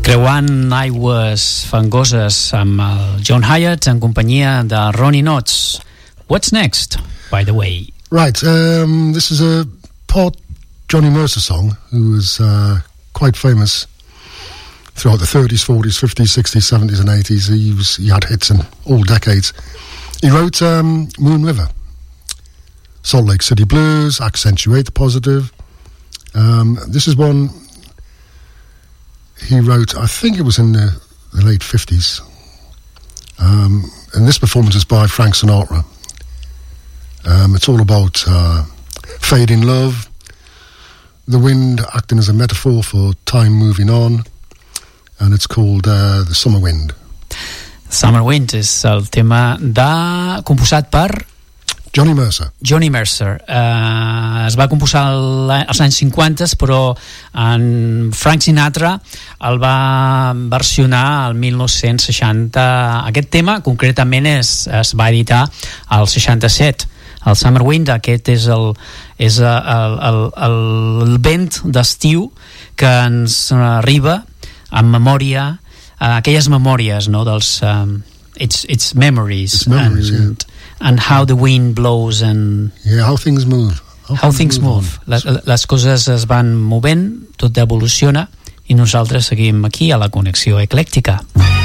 Creuant aigües fangoses amb el John Hiatt en companyia de Ronnie Knotts. What's next, by the way? Right, this is a part Johnny Mercer song, who was quite famous throughout the 30s, 40s, 50s, 60s, 70s and 80s. He had hits in all decades. He wrote Moon River, Salt Lake City Blues, Accentuate the Positive. This is one he wrote, I think it was in the late 50s. And this performance is by Frank Sinatra. It's all about fading love, the wind acting as a metaphor for time moving on, and it's called The Summer Wind. Summer Wind és el tema composat per Johnny Mercer. Johnny Mercer. Es va composar als anys 50, però en Frank Sinatra el va versionar el 1960. Aquest tema concretament es va editar al 67. El Summer Wind, aquest és el vent d'estiu que ens arriba en memòria, aquelles memòries, no, dels it's memories, and how the wind blows and how things move. How things move. Les coses es van movent, tot evoluciona i nosaltres seguim aquí a la Connexió Eclèctica.